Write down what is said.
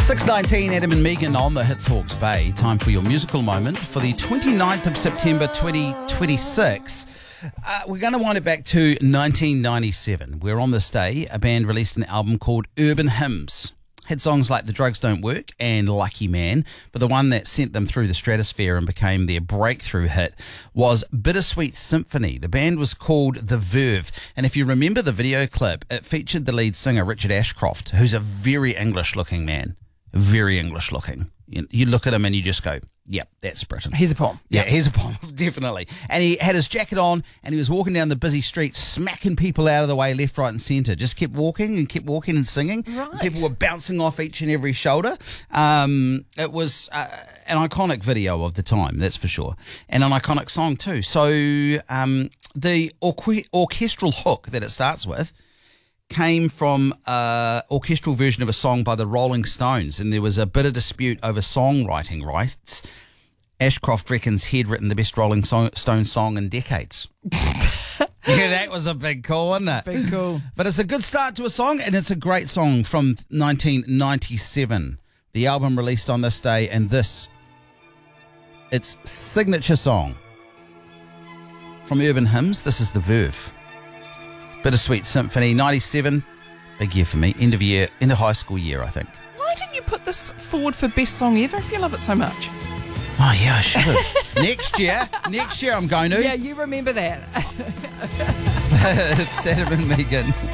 6:19, Adam and Megan on the Hits Hawke's Bay. Time for your musical moment for the 29th of September 2026. We're going to wind it back to 1997, where on this day, a band released an album called Urban Hymns. Had songs like The Drugs Don't Work and Lucky Man, but the one that sent them through the stratosphere and became their breakthrough hit was Bittersweet Symphony. The band was called The Verve, and if you remember the video clip, it featured the lead singer Richard Ashcroft, who's a very English-looking man. Very English-looking. You look at him and you just go, yep, that's Britain. He's a Pom. Yeah, he's a Pom, definitely. And he had his jacket on and he was walking down the busy street, smacking people out of the way left, right and centre. Just kept walking and singing. Right. People were bouncing off each and every shoulder. It was an iconic video of the time, that's for sure. And an iconic song too. So the orchestral hook that it starts with came from an orchestral version of a song by the Rolling Stones, and there was a bit of dispute over songwriting rights. Ashcroft reckons he'd written the best Rolling Stones song in decades. Yeah, that was a big call, wasn't it? Big call. But it's a good start to a song, and it's a great song from 1997. The album released on this day, and its signature song from Urban Hymns. This is The Verve. Bittersweet Symphony, 97, big year for me, end of high school year, I think. Why didn't you put this forward for best song ever if you love it so much? Oh yeah, I should have. Next year I'm going to. Yeah, you remember that. It's Adam and Megan.